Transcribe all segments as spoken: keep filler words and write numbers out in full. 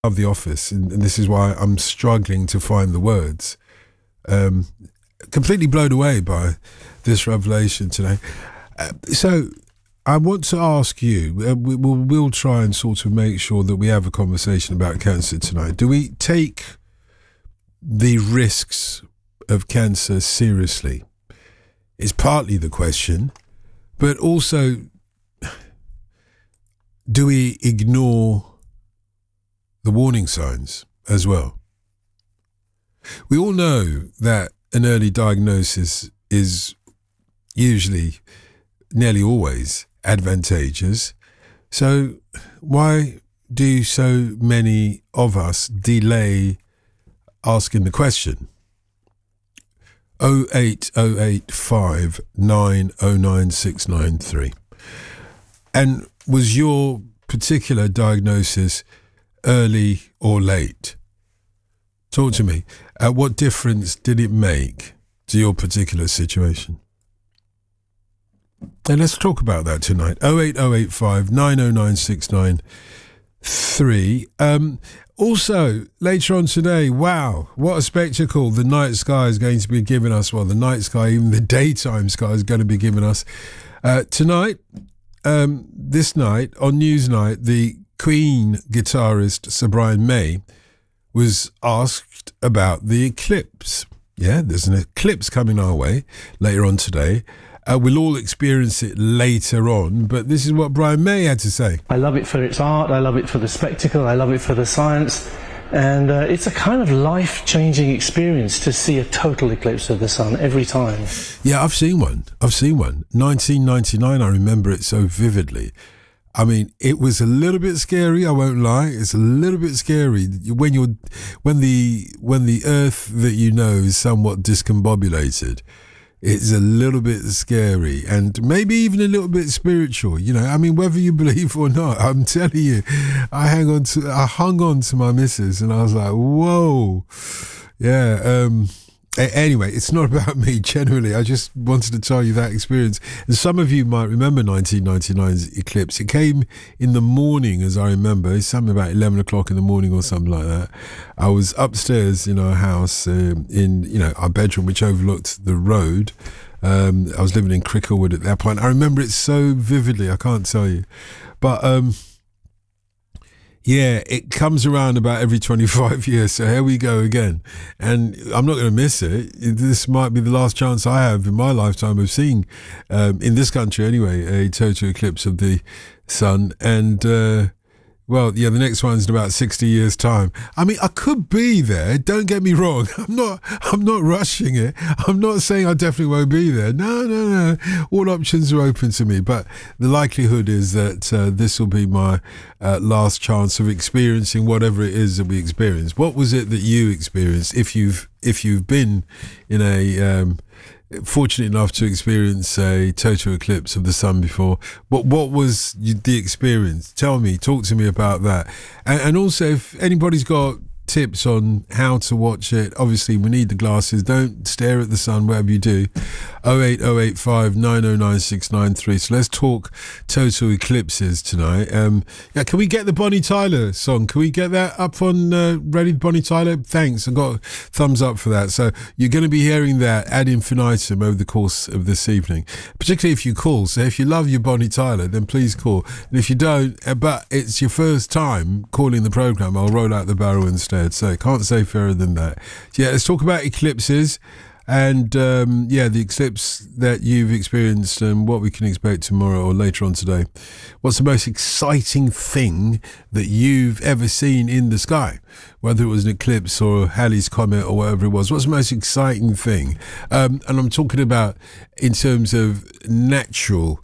Of The Office, and, and this is why I'm struggling to find the words. Um, completely blown away by this revelation today. Uh, so I want to ask you, uh, we, we'll, we'll try and sort of make sure that we have a conversation about cancer tonight. Do we take the risks of cancer seriously? It's partly the question, but also, do we ignore the warning signs as well? We all know that an early diagnosis is usually, nearly always, advantageous. So why do so many of us delay asking the question? oh eight oh eight five nine oh nine six nine three. And was your particular diagnosis early or late? Talk to me. Uh, what difference did it make to your particular situation? And let's talk about that tonight. oh eight oh eight five nine oh nine six nine three. Um, also, later on today, wow, what a spectacle the night sky is going to be giving us. Well, the night sky, even the daytime sky is going to be giving us. Uh, tonight, um, this night, on Newsnight, the Queen guitarist Sir Brian May was asked about the eclipse. Yeah, there's an eclipse coming our way later on today. Uh, we'll all experience it later on, but this is what Brian May had to say. I love it for its art, I love it for the spectacle, I love it for the science, and uh, it's a kind of life-changing experience to see a total eclipse of the sun every time. Yeah, I've seen one. I've seen one. nineteen ninety-nine, I remember it so vividly. I mean, it was a little bit scary. I won't lie. It's a little bit scary when you're, when the when the Earth that you know is somewhat discombobulated. It's a little bit scary and maybe even a little bit spiritual. You know, I mean, whether you believe or not, I'm telling you, I hang on to, I hung on to my missus and I was like, whoa, yeah. Um, Anyway, it's not about me generally. I just wanted to tell you that experience. And some of you might remember nineteen ninety-nine's eclipse. It came in the morning, as I remember. It's something about eleven o'clock in the morning or something like that. I was upstairs in our house, um, in you know our bedroom, which overlooked the road. Um, I was living in Cricklewood at that point. I remember it so vividly. I can't tell you, but. Um, Yeah, it comes around about every twenty-five years, so here we go again. And I'm not going to miss it. This might be the last chance I have in my lifetime of seeing, um, in this country anyway, a total eclipse of the sun. And, uh, well, yeah, the next one's in about sixty years' time. I mean, I could be there, don't get me wrong. I'm not I'm not rushing it. I'm not saying I definitely won't be there. No, no, no. All options are open to me. But the likelihood is that uh, this will be my uh, last chance of experiencing whatever it is that we experience. What was it that you experienced, if you've, if you've been in a... Um, fortunate enough to experience a total eclipse of the sun before? What what was the experience? Tell me, talk to me about that. And, and also, if anybody's got tips on how to watch it, obviously we need the glasses. Don't stare at the sun, whatever you do. oh eight oh eight five nine oh nine six nine three. So let's talk total eclipses tonight. Um, yeah, can we get the Bonnie Tyler song? Can we get that up on uh, ready? Bonnie Tyler, thanks. I got a thumbs up for that. So you're going to be hearing that ad infinitum over the course of this evening, particularly if you call. So if you love your Bonnie Tyler, then please call. And if you don't, uh, but it's your first time calling the program, I'll roll out the barrel instead. So can't say fairer than that. Yeah, let's talk about eclipses. And um, yeah, the eclipse that you've experienced and what we can expect tomorrow or later on today. What's the most exciting thing that you've ever seen in the sky? Whether it was an eclipse or Halley's Comet or whatever it was. What's the most exciting thing? Um, and I'm talking about in terms of natural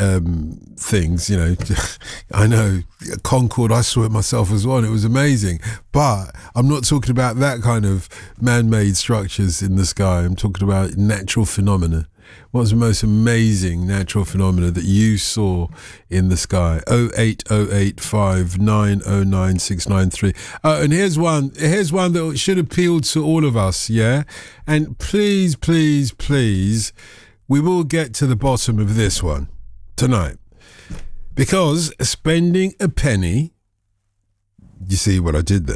um things, you know. I know Concorde, I saw it myself as well, and it was amazing, but I'm not talking about that kind of man-made structures in the sky. I'm talking about natural phenomena. What's the most amazing natural phenomena that you saw in the sky? oh eight oh eight five nine oh nine six nine three. Uh, and here's one, here's one that should appeal to all of us, yeah? And please, please, please, we will get to the bottom of this one tonight, because spending a penny You see what I did there?